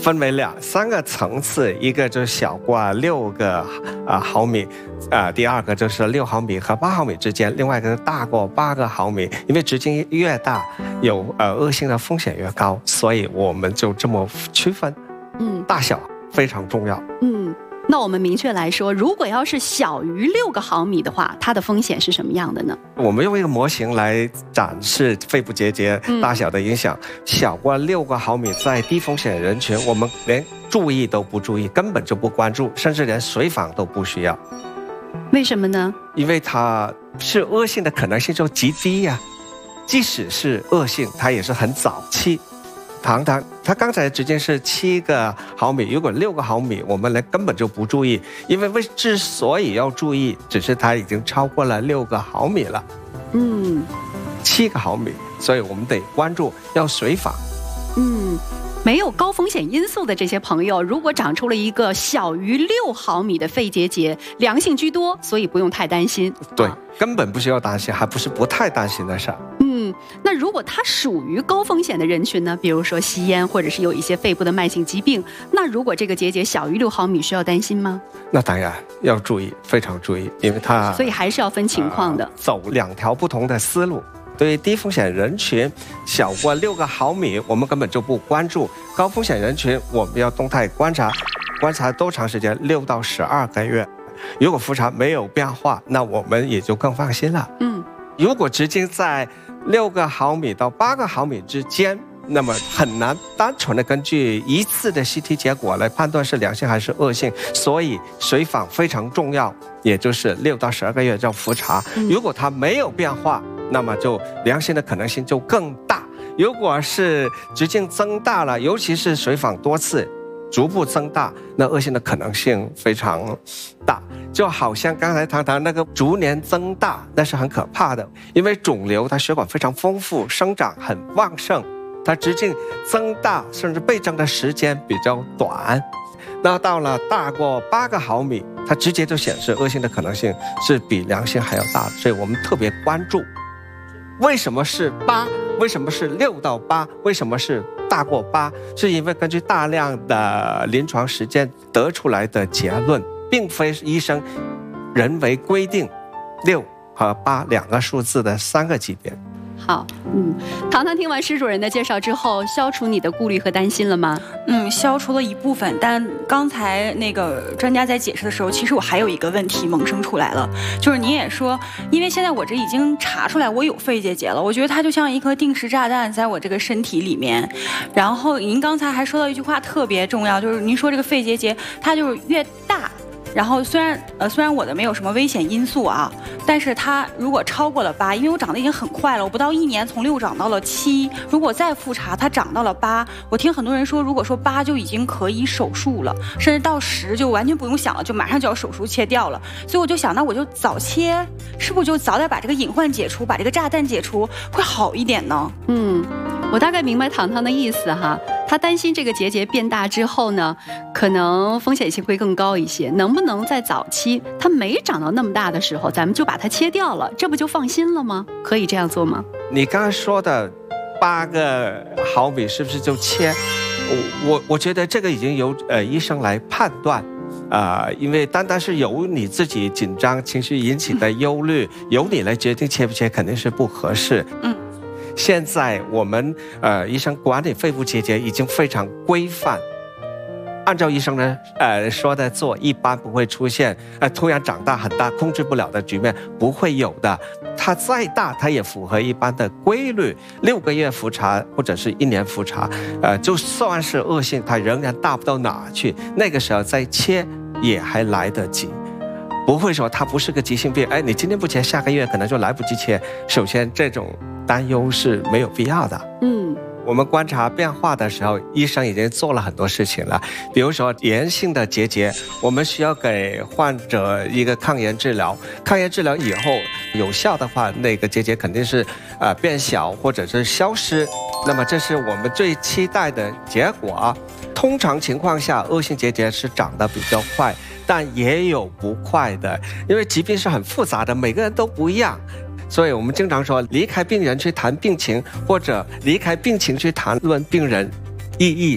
分为3个层次，一个就是小过6个毫米，第二个就是6毫米和8毫米之间，另外一个是大过8个毫米。因为直径越大，有恶性的风险越高，所以我们就这么区分。大小非常重要。 那我们明确来说，如果要是小于6个毫米的话，它的风险是什么样的呢？ 我们用一个模型来展示肺部结节大小的影响。小过6个毫米，在低风险人群，我们连注意都不注意，根本就不关注，甚至连随访都不需要。 为什么呢？ 因为它是恶性的可能性就极低呀。即使是恶性，它也是很早期。糖糖，它刚才直径是7个毫米，如果6个毫米，我们根本就不注意，因为之所以要注意，只是它已经超过了6个毫米了。7个毫米，所以我们得关注，要随访。 没有高风险因素的这些朋友，如果长出了一个小于6毫米的肺结节，良性居多，所以不用太担心。 对，根本不需要担心，还不是不太担心的事儿。 那如果它属于高风险的人群呢？比如说吸烟，或者是有一些肺部的慢性疾病，那如果这个结节小于6毫米，需要担心吗？ 那当然要注意，非常注意，因为它所以还是要分情况的， 走2条不同的思路。对于低风险人群，小过6个毫米，我们根本就不关注；高风险人群，我们要动态观察，观察多长时间？6到12个月。如果复查没有变化，那我们也就更放心了。如果直径在6个毫米到8个毫米之间，那么很难单纯的根据一次的 CT 结果来判断是良性还是恶性，所以随访非常重要，也就是6到12个月要复查。如果它没有变化，那么就良性的可能性就更大。如果是直径增大了，尤其是随访多次逐步增大，那恶性的可能性非常大。就好像刚才糖糖那个逐年增大，那是很可怕的，因为肿瘤它血管非常丰富，生长很旺盛，它直径增大甚至倍增的时间比较短。那到了大过8个毫米，它直接就显示恶性的可能性是比良性还要大的，所以我们特别关注。为什么是8？为什么是6到8？为什么是大过8？是因为根据大量的临床实践得出来的结论，并非医生人为规定6和82个数字的3个级别。 好，糖糖听完施主任的介绍之后，消除你的顾虑和担心了吗？ 消除了一部分，但刚才那个专家在解释的时候，其实我还有一个问题萌生出来了，就是您也说，因为现在我这已经查出来我有肺结节了，我觉得它就像一颗定时炸弹在我这个身体里面。然后您刚才还说到一句话特别重要，就是您说这个肺结节它就是越大。然后虽然我的没有什么危险因素啊，但是它如果超过了8，因为我长得已经很快了，我不到1年从6长到了7，如果再复查它长到了8，我听很多人说，如果说8就已经可以手术了，甚至到10就完全不用想了，就马上就要手术切掉了。所以我就想，那我就早切，是不是就早点把这个隐患解除，把这个炸弹解除，会好一点呢？ 我大概明白糖糖的意思哈，他担心这个结节变大之后呢，可能风险性会更高一些。能不能在早期它没长到那么大的时候，咱们就把它切掉了，这不就放心了吗？可以这样做吗？ 你刚才说的8个毫米是不是就切？我觉得这个已经由医生来判断。因为单单是由你自己紧张情绪引起的忧虑，由你来决定切不切，肯定是不合适。现在我们医生管理肺部结节已经非常规范，按照医生的说的做，一般不会出现突然长大很大控制不了的局面，不会有的。它再大，它也符合一般的规律，6个月复查或者是1年复查，就算是恶性，它仍然大不到哪去，那个时候再切也还来得及。不会说它不是个急性病，你今天不切，下个月可能就来不及切。首先，这种担忧是没有必要的。我们观察变化的时候，医生已经做了很多事情了。比如说炎性的结节，我们需要给患者一个抗炎治疗。抗炎治疗以后有效的话，那个结节肯定是变小或者是消失。那么这是我们最期待的结果。通常情况下，恶性结节是长得比较快，但也有不快的，因为疾病是很复杂的，每个人都不一样。所以我们经常说，离开病人去谈病情，或者离开病情去谈论病人，意义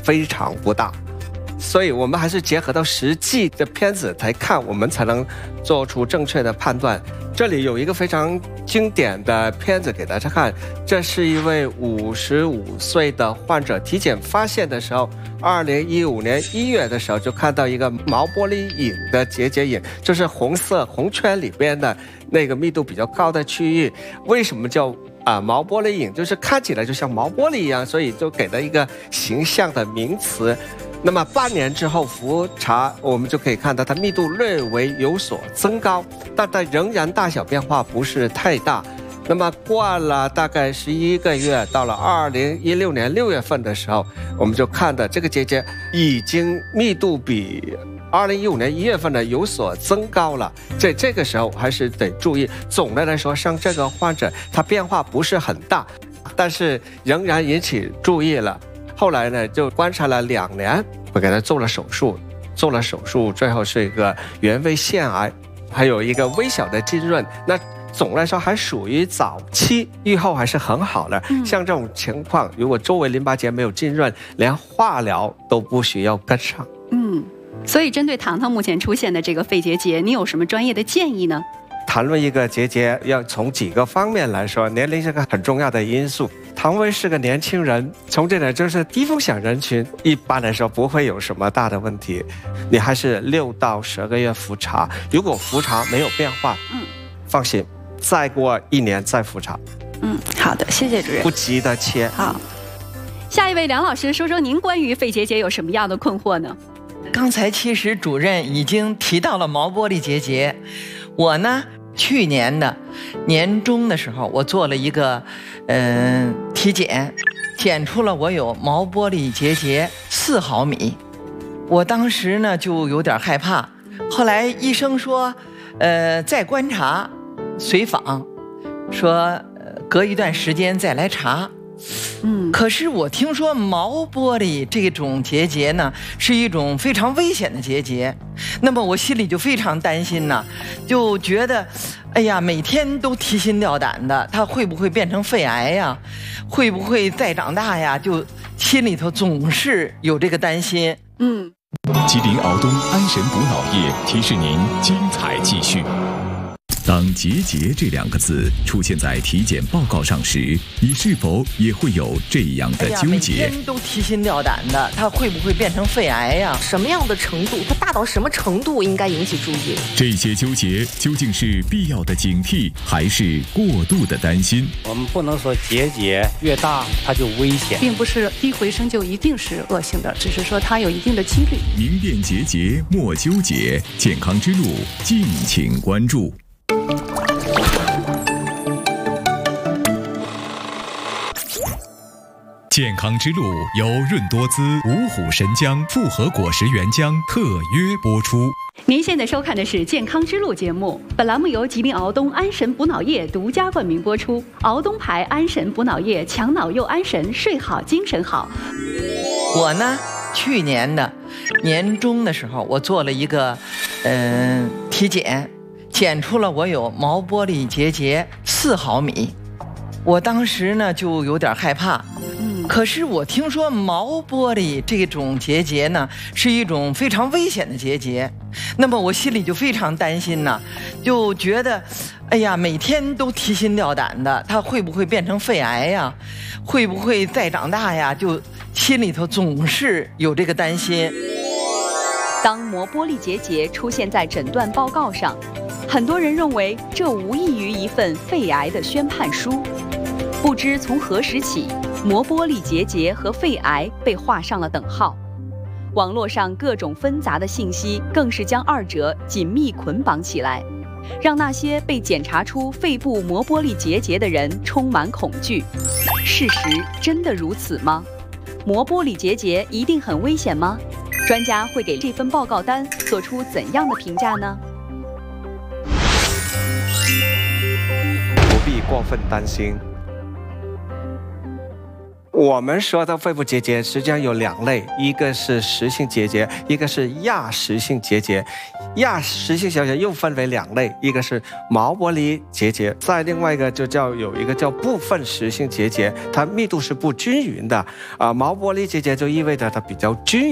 非常不大。所以我们还是结合到实际的片子来看，我们才能做出正确的判断。这里有一个非常经典的片子给大家看，这是一位55岁的患者体检发现的时候，2015年1月的时候就看到一个毛玻璃影的结节影，就是红色红圈里边的那个密度比较高的区域。为什么叫毛玻璃影？就是看起来就像毛玻璃一样，所以就给了一个形象的名词。那么半年之后复查，我们就可以看到它密度略微有所增高，但它仍然大小变化不是太大。那么过了大概11个月，到了2016年6月份的时候，我们就看到这个结节已经密度比2015年1月份呢有所增高了。这个时候还是得注意。总的来说，像这个患者，他变化不是很大，但是仍然引起注意了。后来呢，就观察了2年，我给他做了手术，最后是一个原位腺癌，还有一个微小的浸润。那总的来说还属于早期，预后还是很好的。像这种情况，如果周围淋巴结没有浸润，连化疗都不需要跟上。 所以针对糖糖目前出现的这个肺结节，你有什么专业的建议呢？ 谈论一个结节，要从几个方面来说，年龄是个很重要的因素。唐薇是个年轻人，从这点就是低风险人群，一般来说不会有什么大的问题。你还是6到12个月复查，如果复查没有变化，放心，再过1年再复查。 好的，谢谢主任。 不急的切。 好，下一位梁老师，说说您关于肺结节有什么样的困惑呢？ 刚才其实主任已经提到了毛玻璃结节，我呢去年的年中的时候，我做了一个体检，检出了我有毛玻璃结节4毫米。我当时呢就有点害怕，后来医生说再观察随访，说隔一段时间再来查。可是我听说毛玻璃这种结节呢是一种非常危险的结节，那么我心里就非常担心呢，就觉得哎呀每天都提心吊胆的，它会不会变成肺癌呀，会不会再长大呀，就心里头总是有这个担心。 吉林敖东安神补脑液提示您精彩继续。当结节这2个字出现在体检报告上时，你是否也会有这样的纠结？ 每天都提心吊胆的，它会不会变成肺癌呀？ 什么样的程度，它大到什么程度应该引起注意？ 这些纠结究竟是必要的警惕，还是过度的担心？ 我们不能说结节越大它就危险， 并不是低回声就一定是恶性的，只是说它有一定的几率。 明辨结节莫纠结，健康之路敬请关注。健康之路由润多滋、五虎神姜复合果实原浆特约播出。 您现在收看的是《健康之路》节目，本栏目由吉林敖东安神补脑液独家冠名播出。敖东牌安神补脑液，强脑又安神，睡好精神好。 我呢，去年的年中的时候，我做了一个体检，检出了我有毛玻璃结节4毫米。我当时呢就有点害怕。可是我听说毛玻璃这种结节呢是一种非常危险的结节，那么我心里就非常担心呢，就觉得哎呀每天都提心吊胆的，它会不会变成肺癌呀，会不会再长大呀，就心里头总是有这个担心。 当毛玻璃结节出现在诊断报告上，很多人认为这无异于一份肺癌的宣判书。不知从何时起，毛玻璃结节和肺癌被画上了等号。网络上各种纷杂的信息更是将2者紧密捆绑起来，让那些被检查出肺部毛玻璃结节的人充满恐惧。事实真的如此吗？毛玻璃结节一定很危险吗？专家会给这份报告单做出怎样的评价呢？ 不必过分担心。 我们说的肺部结节实际上有2类，一个是实性结节，一个是亚实性结节。亚实性结节又分为2类，一个是毛玻璃结节，再另外一个有一个叫部分实性结节，它密度是不均匀的。毛玻璃结节就意味着它比较均匀。